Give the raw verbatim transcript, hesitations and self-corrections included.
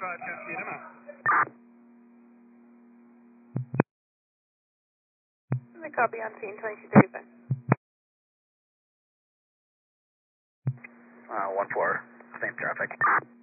five, ten feet, I'm out. The copy on scene, twenty-two thirty-five. Uh, one four, same traffic.